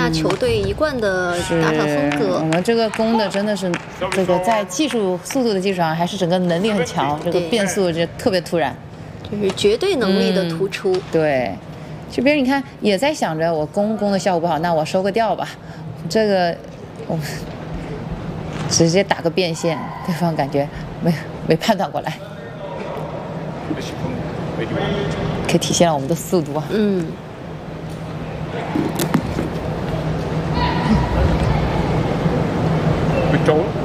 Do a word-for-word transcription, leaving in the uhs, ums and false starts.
下球队一贯的打法风格。 我们这个攻的真的是这个在技术速度的基础上，还是整个能力很强，这个变速就特别突然， 就是绝对能力的突出。 嗯、对，这边你看也在想着我攻攻的效果不好，那我收个调吧，这个我。直接打个变线，对方感觉没没判断过来，可以体现了我们的速度啊。 嗯。 嗯